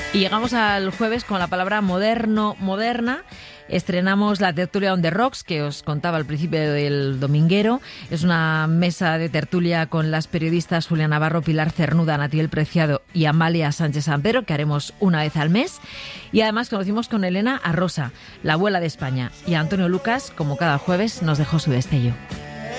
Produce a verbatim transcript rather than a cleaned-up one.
Y llegamos al jueves con la palabra moderno, moderna. Estrenamos la tertulia On The Rocks, que os contaba al principio del dominguero. Es una mesa de tertulia con las periodistas Julia Navarro, Pilar Cernuda, Natiel Preciado y Amalia Sánchez Ampero, que haremos una vez al mes. Y además conocimos con Elena a Rosa, la abuela de España. Y Antonio Lucas, como cada jueves, nos dejó su destello.